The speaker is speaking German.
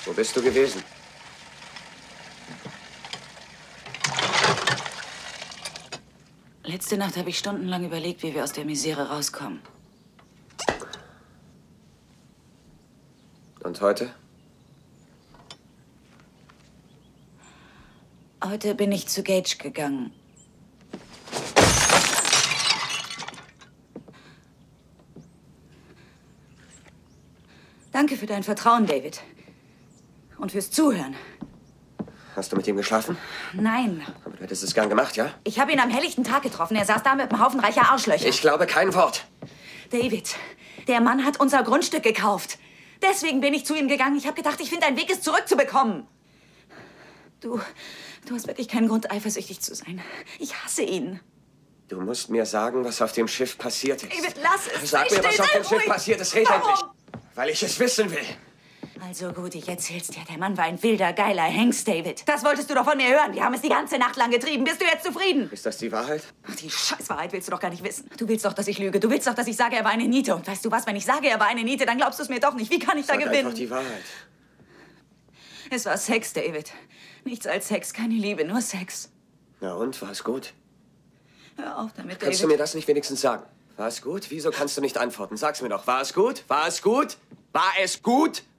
Wo bist du gewesen? Letzte Nacht habe ich stundenlang überlegt, wie wir aus der Misere rauskommen. Und heute? Heute bin ich zu Gage gegangen. Danke für dein Vertrauen, David. Und fürs Zuhören. Hast du mit ihm geschlafen? Nein. Aber du hättest es gern gemacht, ja? Ich habe ihn am helllichten Tag getroffen. Er saß da mit einem Haufen reicher Arschlöcher. Ich glaube kein Wort. David, der Mann hat unser Grundstück gekauft. Deswegen bin ich zu ihm gegangen. Ich habe gedacht, ich finde einen Weg, es zurückzubekommen. Du hast wirklich keinen Grund, eifersüchtig zu sein. Ich hasse ihn. Du musst mir sagen, was auf dem Schiff passiert ist. David, lass es. Sag mir, was auf dem Schiff passiert ist. Red endlich. Weil ich es wissen will. Also gut, ich erzähl's dir. Der Mann war ein wilder, geiler Hengst, David. Das wolltest du doch von mir hören. Wir haben es die ganze Nacht lang getrieben. Bist du jetzt zufrieden? Ist das die Wahrheit? Ach, die Scheißwahrheit willst du doch gar nicht wissen. Du willst doch, dass ich lüge. Du willst doch, dass ich sage, er war eine Niete. Und weißt du was, wenn ich sage, er war eine Niete, dann glaubst du es mir doch nicht. Wie kann ich da Sag gewinnen? einfach die Wahrheit. Es war Sex, David. Nichts als Sex, keine Liebe, nur Sex. Na und, war es gut? Hör auf damit, David. Kannst du mir das nicht wenigstens sagen? War es gut? Wieso kannst du nicht antworten? Sag's mir doch. War es gut? War es gut? War es gut?